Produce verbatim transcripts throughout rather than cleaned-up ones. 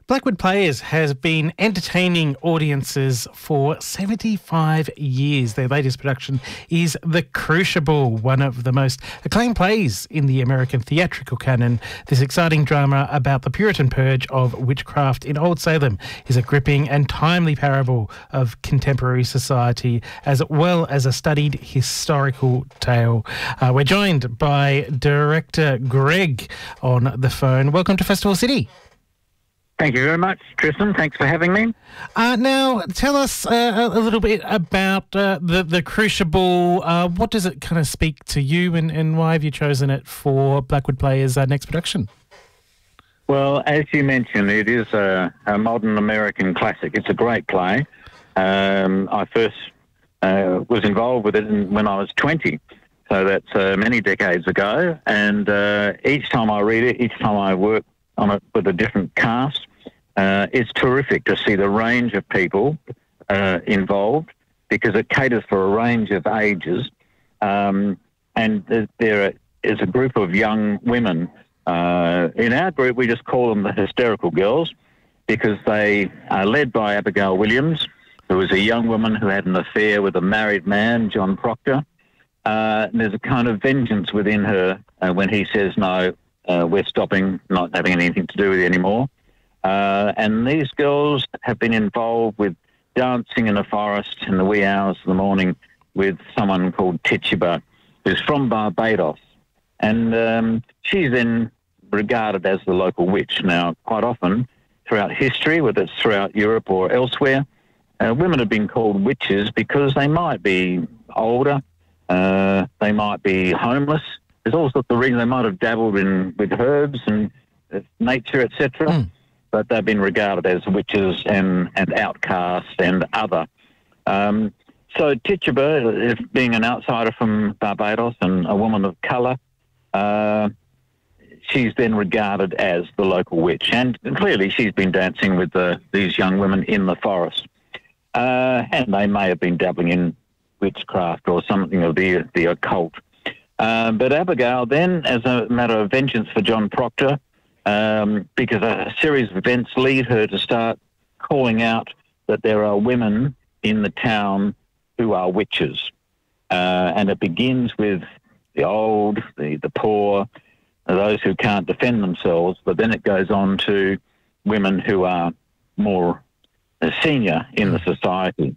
Blackwood Players has been entertaining audiences for seventy-five years. Their latest production is The Crucible, one of the most acclaimed plays in the American theatrical canon. This exciting drama about the Puritan purge of witchcraft in Old Salem is a gripping and timely parable of contemporary society, as well as a studied historical tale. Uh, we're joined by director Greg on the phone. Welcome to Festival City. Thank you very much, Tristan. Thanks for having me. Uh, now, tell us uh, a little bit about uh, the, the Crucible. Uh, what does it kind of speak to you, and, and why have you chosen it for Blackwood Players' uh, next production? Well, as you mentioned, it is a, a modern American classic. It's a great play. Um, I first uh, was involved with it in, when I was twenty, so that's uh, many decades ago. And uh, each time I read it, each time I work on it with a different cast, uh, it's terrific to see the range of people uh, involved, because it caters for a range of ages. Um, and there, there is a group of young women. Uh, in our group, we just call them the hysterical girls, because they are led by Abigail Williams, who is a young woman who had an affair with a married man, John Proctor. Uh, and there's a kind of vengeance within her uh, when he says, no, uh, we're stopping, not having anything to do with it anymore. Uh, and these girls have been involved with dancing in a forest in the wee hours of the morning with someone called Tituba, who's from Barbados. And um, she's then regarded as the local witch. Now, quite often throughout history, whether it's throughout Europe or elsewhere, uh, women have been called witches because they might be older, uh, they might be homeless. There's all sorts of reasons. They might have dabbled in with herbs and uh, nature, et cetera. Mm. But they've been regarded as witches and, and outcasts and other. Um, so Tituba, being an outsider from Barbados and a woman of colour, uh, she's then regarded as the local witch. And clearly she's been dancing with the, these young women in the forest. Uh, and they may have been dabbling in witchcraft or something of the, the occult. Uh, but Abigail then, as a matter of vengeance for John Proctor, um, because a series of events lead her to start calling out that there are women in the town who are witches. Uh, and it begins with the old, the, the poor, those who can't defend themselves, but then it goes on to women who are more uh, senior in the society.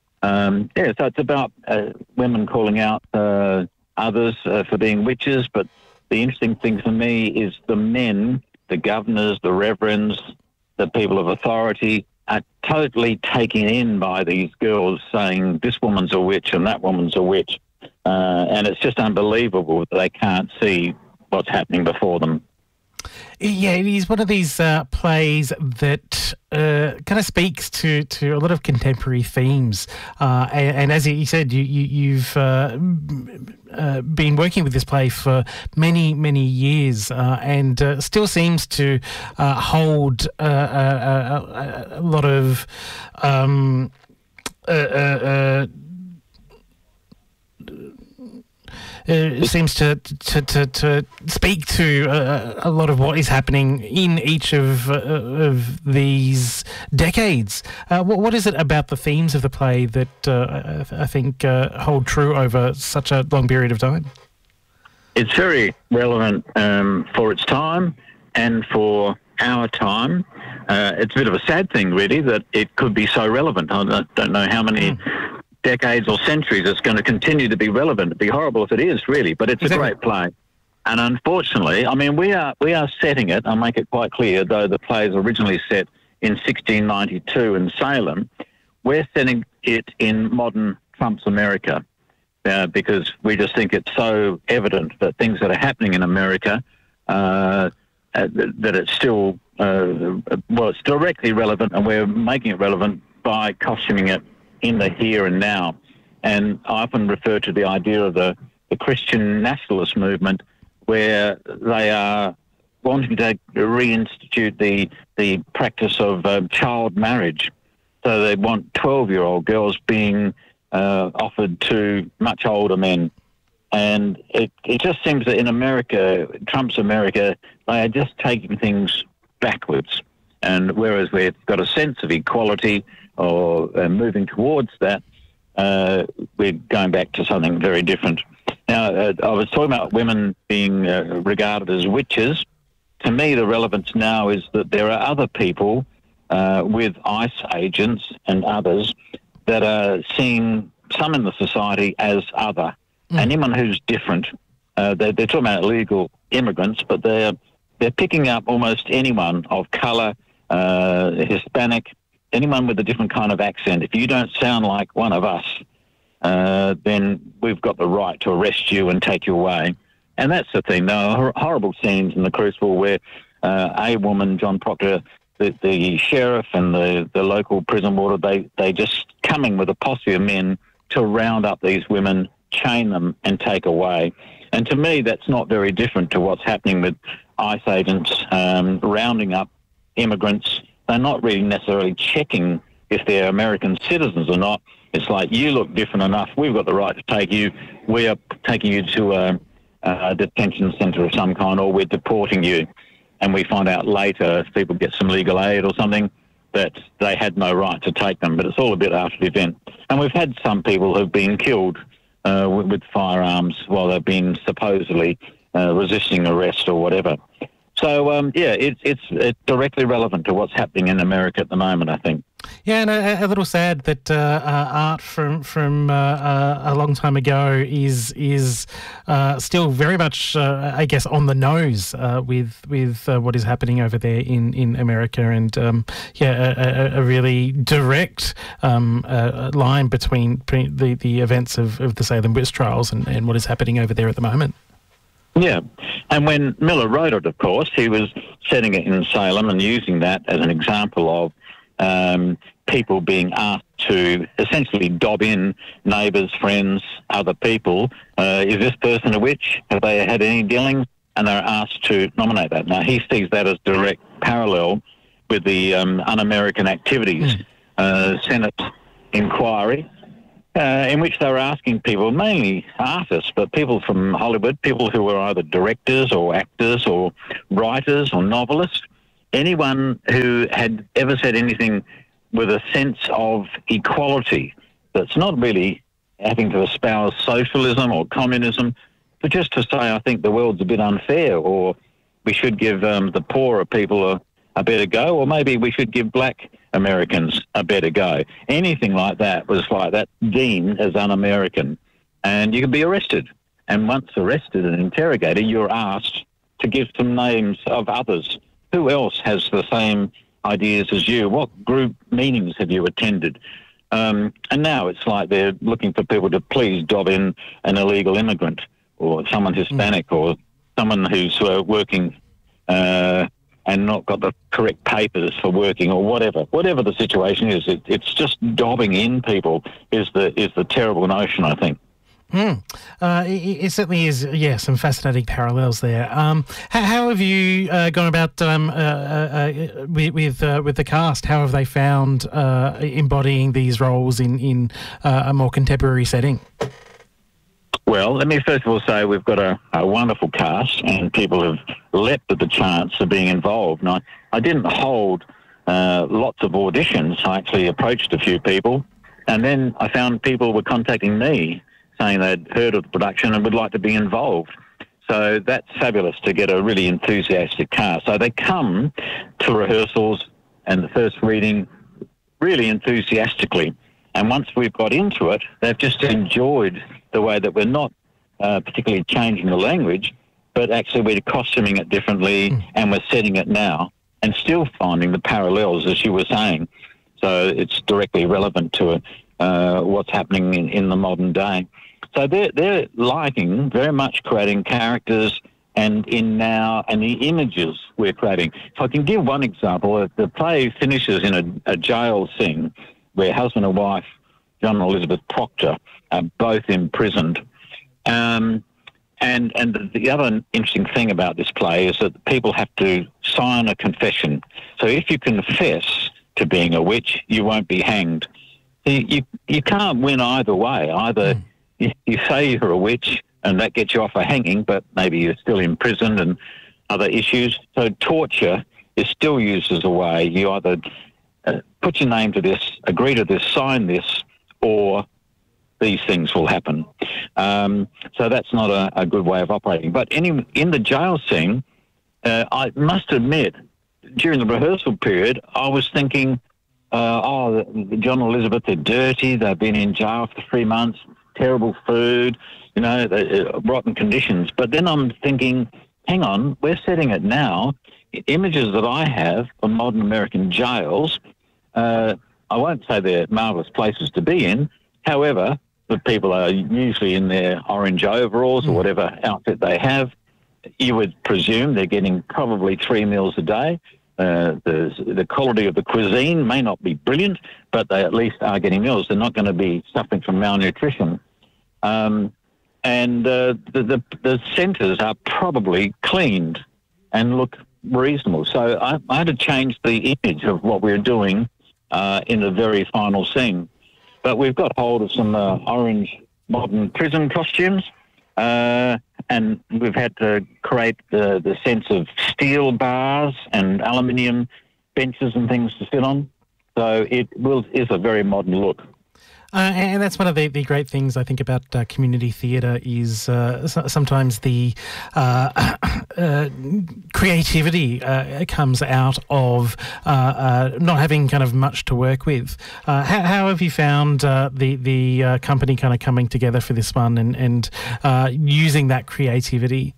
Um, yeah, so it's about uh, women calling out uh, others uh, for being witches, but the interesting thing for me is the men, the governors, the reverends, the people of authority are totally taken in by these girls saying this woman's a witch and that woman's a witch. Uh, and it's just unbelievable that they can't see what's happening before them. Yeah, it is one of these uh, plays that uh, kind of speaks to, to a lot of contemporary themes. Uh, and, and as you said, you, you, you've uh, uh, been working with this play for many, many years uh, and uh, still seems to uh, hold uh, a, a, a lot of um, uh, uh, Uh, it seems to to, to, to speak to uh, a lot of what is happening in each of uh, of these decades. Uh, what, what is it about the themes of the play that uh, I, I think uh, hold true over such a long period of time? It's very relevant um, for its time and for our time. Uh, it's a bit of a sad thing, really, that it could be so relevant. I don't, don't know how many... Mm. decades or centuries it's going to continue to be relevant. It'd be horrible if it is, really, but it's exactly. a great play. And unfortunately, I mean, we are we are setting it, I'll make it quite clear, though the play is originally set in sixteen ninety-two in Salem, we're setting it in modern Trump's America uh, because we just think it's so evident that things that are happening in America, uh, uh, that it's still, uh, well, it's directly relevant, and we're making it relevant by costuming it in the here and now. And I often refer to the idea of the, the Christian nationalist movement, where they are wanting to reinstitute the the practice of uh, child marriage. So they want twelve-year-old girls being uh, offered to much older men. And it, it just seems that in America, Trump's America, they are just taking things backwards. And whereas we've got a sense of equality or uh, moving towards that, uh, we're going back to something very different. Now, uh, I was talking about women being uh, regarded as witches. To me, the relevance now is that there are other people uh, with ICE agents and others that are seen, some in the society, as other. Mm. And anyone who's different, uh, they're, they're talking about illegal immigrants, but they're, they're picking up almost anyone of colour, uh, Hispanic, anyone with a different kind of accent. If you don't sound like one of us, uh, then we've got the right to arrest you and take you away. And that's the thing. There are horrible scenes in the Crucible where uh, a woman, John Proctor, the, the sheriff and the, the local prison warder, they, they just coming with a posse of men to round up these women, chain them and take away. And to me, that's not very different to what's happening with ICE agents um, rounding up immigrants. They're not really necessarily checking if they're American citizens or not. It's like, you look different enough, we've got the right to take you. We are taking you to a, a detention centre of some kind, or we're deporting you. And we find out later, if people get some legal aid or something, that they had no right to take them. But it's all a bit after the event. And we've had some people who've been killed uh, with, with firearms while they've been supposedly uh, resisting arrest or whatever. So, um, yeah, it's, it's it's directly relevant to what's happening in America at the moment, I think. Yeah, and a, a little sad that uh, uh, art from from uh, uh, a long time ago is is uh, still very much, uh, I guess, on the nose uh, with with uh, what is happening over there in, in America, and um, yeah, a, a, a really direct um, uh, line between the the events of, of the Salem witch trials and, and what is happening over there at the moment. Yeah, and when Miller wrote it, of course, he was setting it in Salem and using that as an example of um, people being asked to essentially dob in neighbours, friends, other people. Uh, is this person a witch? Have they had any dealings? And they're asked to nominate that. Now, he sees that as direct parallel with the um, Un-American Activities mm. uh, Senate inquiry, Uh, in which they were asking people, mainly artists, but people from Hollywood, people who were either directors or actors or writers or novelists, anyone who had ever said anything with a sense of equality that's not really having to espouse socialism or communism, but just to say, I think the world's a bit unfair, or we should give um, the poorer people a, a better go, or maybe we should give black Americans a better go. Anything like that was like that deemed as un-American, and you could be arrested. And once arrested and interrogated, you're asked to give some names of others. Who else has the same ideas as you? What group meetings have you attended? Um, and now it's like they're looking for people to please dob in an illegal immigrant or someone Hispanic mm. or someone who's uh, working uh, and not got the correct papers for working or whatever. Whatever the situation is, it, it's just dobbing in people is the is the terrible notion, I think. Mm. Uh, it, it certainly is, yeah, some fascinating parallels there. Um, how, how have you uh, gone about um, uh, uh, with with, uh, with the cast? How have they found uh, embodying these roles in, in uh, a more contemporary setting? Well, let me first of all say we've got a, a wonderful cast, and people have leapt at the chance of being involved. And I, I didn't hold uh, lots of auditions. I actually approached a few people, and then I found people were contacting me saying they'd heard of the production and would like to be involved. So that's fabulous to get a really enthusiastic cast. So they come to rehearsals and the first reading really enthusiastically. And once we've got into it, they've just enjoyed the way that we're not uh, particularly changing the language, but actually we're costuming it differently mm. and we're setting it now and still finding the parallels, as you were saying. So it's directly relevant to uh, what's happening in, in the modern day. So they're, they're liking very much creating characters and in now and the images we're creating. If I can give one example, the play finishes in a, a jail scene where husband and wife, John and Elizabeth Proctor, are both imprisoned. Um, and and the, the other interesting thing about this play is that people have to sign a confession. So if you confess to being a witch, you won't be hanged. You, you, you can't win either way. Either mm. you, you say you're a witch and that gets you off a hanging, but maybe you're still imprisoned and other issues. So torture is still used as a way. You either uh, put your name to this, agree to this, sign this, or these things will happen. Um, so that's not a, a good way of operating. But in, in the jail scene, uh, I must admit, during the rehearsal period, I was thinking, uh, oh, John and Elizabeth, they're dirty, they've been in jail for three months, terrible food, you know, uh, rotten conditions. But then I'm thinking, hang on, we're setting it now. Images that I have of modern American jails, uh, I won't say they're marvellous places to be in. However, the people are usually in their orange overalls or whatever outfit they have. You would presume they're getting probably three meals a day. Uh, the, the quality of the cuisine may not be brilliant, but they at least are getting meals. They're not going to be suffering from malnutrition. Um, and uh, the, the, the centres are probably cleaned and look reasonable. So I, I had to change the image of what we're doing uh, in the very final scene. But we've got hold of some uh, orange modern prison costumes, uh, and we've had to create the, the sense of steel bars and aluminium benches and things to sit on. So it will is a very modern look. Uh, and that's one of the, the great things I think about uh, community theatre is uh, sometimes the uh, uh, creativity uh, comes out of uh, uh, not having kind of much to work with. Uh, how, how have you found uh, the the uh, company kind of coming together for this one and, and uh, using that creativity?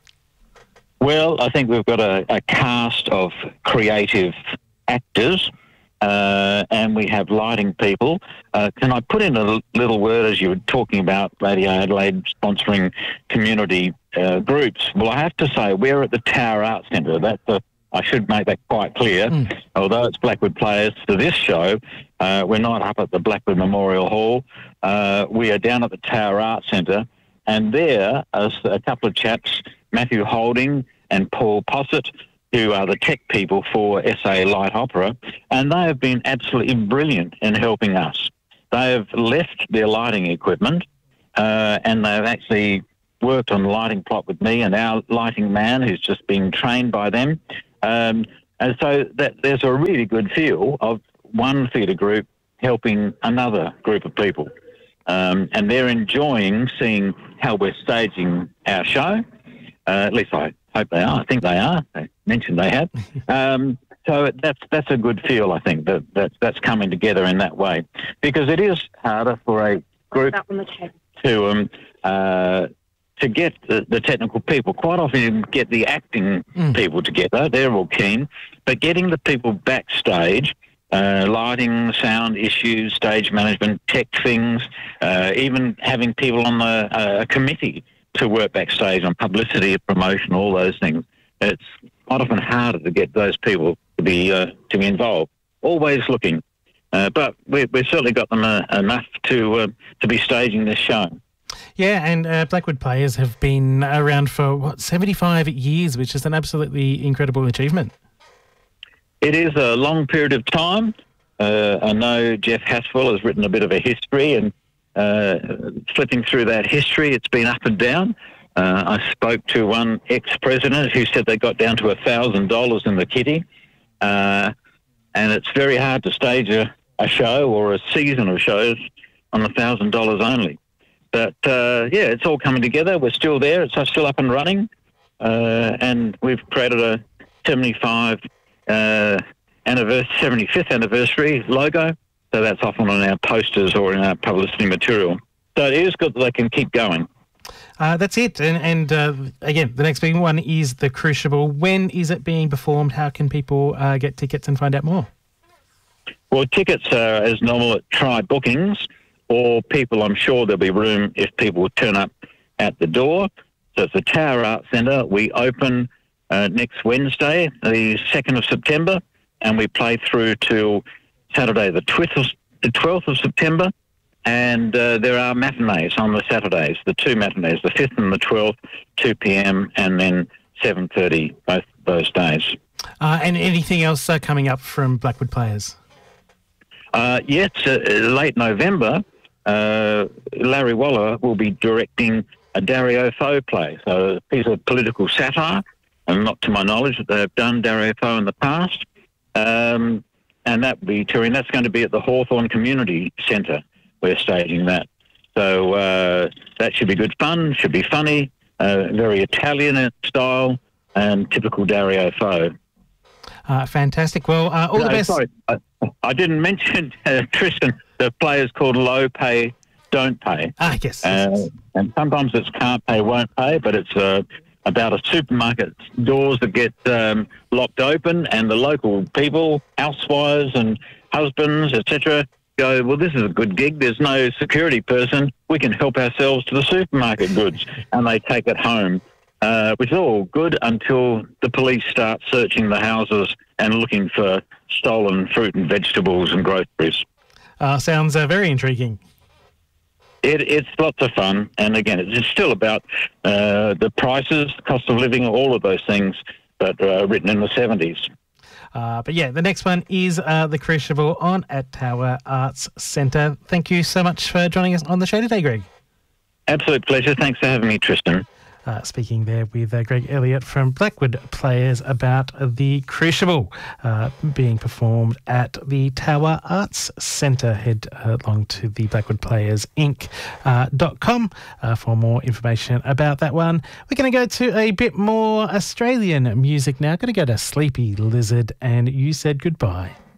Well, I think we've got a, a cast of creative actors. Uh, and we have lighting people. Uh, can I put in a l- little word as you were talking about Radio Adelaide sponsoring community uh, groups? Well, I have to say we're at the Tower Arts Centre. That's a, I should make that quite clear. Mm. Although it's Blackwood Players for this show, uh, we're not up at the Blackwood Memorial Hall. Uh, we are down at the Tower Arts Centre, and there are a couple of chaps, Matthew Holding and Paul Posset, who are the tech people for S A Light Opera, and they have been absolutely brilliant in helping us. They have left their lighting equipment, uh, and they've actually worked on the lighting plot with me and our lighting man, who's just been trained by them. Um, and so that there's a really good feel of one theatre group helping another group of people. Um, and they're enjoying seeing how we're staging our show. Uh, at least I hope they are. I think they are. They mentioned they have. Um, so that's that's a good feel, I think, that, that that's coming together in that way. Because it is harder for a group to um, uh, to get the, the technical people. Quite often you get the acting mm. people together. They're all keen. But getting the people backstage, uh, lighting, sound issues, stage management, tech things, uh, even having people on the uh, committee to work backstage on publicity, promotion, all those things. It's quite often harder to get those people to be uh, to be involved. Always looking, uh, but we, we've certainly got them uh, enough to uh, to be staging this show. Yeah, and uh, Blackwood Players have been around for what seventy-five years, which is an absolutely incredible achievement. It is a long period of time. Uh, I know Jeff Haspel has written a bit of a history, and uh, flipping through that history, it's been up and down. Uh, I spoke to one ex-president who said they got down to one thousand dollars in the kitty, uh, and it's very hard to stage a, a show or a season of shows on one thousand dollars only. But, uh, yeah, it's all coming together. We're still there. It's still up and running, uh, and we've created a seventy-five uh, anniversary, seventy-fifth anniversary logo, so that's often on our posters or in our publicity material. So it is good that they can keep going. Uh, that's it. And, and uh, again, the next big one is the Crucible. When is it being performed? How can people uh, get tickets and find out more? Well, tickets are as normal at Try Bookings, or people, I'm sure there'll be room if people turn up at the door. So it's the Tower Arts Centre. We open uh, next Wednesday, the second of September, and we play through till Saturday, the twelfth of September. And uh, there are matinees on the Saturdays, the two matinees, the fifth and the twelfth, two p.m. and then seven thirty both those days. Uh, and anything else uh, coming up from Blackwood Players? Uh, yes, uh, late November, uh, Larry Waller will be directing a Dario Fo play, so a piece of political satire. and not to my knowledge that they've done Dario Fo in the past. Um, and that will be touring. That's going to be at the Hawthorn Community Centre. We're staging that. So uh, that should be good fun, should be funny, uh, very Italian style, and typical Dario Fo. Uh, fantastic. Well, uh, all no, the best. Sorry, I, I didn't mention, uh, Tristan, the player's called Low Pay, Don't Pay. Ah, yes. Uh, yes. and sometimes it's can't pay, won't pay, but it's uh, about a supermarket doors that get um, locked open, and the local people, housewives and husbands, et cetera, go, well, this is a good gig. There's no security person. We can help ourselves to the supermarket goods. And they take it home, uh, which is all good until the police start searching the houses and looking for stolen fruit and vegetables and groceries. Uh, sounds uh, very intriguing. It, it's lots of fun. And again, it's still about uh, the prices, cost of living, all of those things, but uh, written in the seventies. Uh, but yeah, the next one is uh, the Crucible on at Tower Arts Centre. Thank you so much for joining us on the show today, Greg. Absolute pleasure. Thanks for having me, Tristan. Uh, speaking there with uh, Greg Elliott from Blackwood Players about the Crucible uh, being performed at the Tower Arts Centre. Head uh, along to the blackwood players inc dot com uh, for more information about that one. We're going to go to a bit more Australian music now. Going to go to Sleepy Lizard and You Said Goodbye.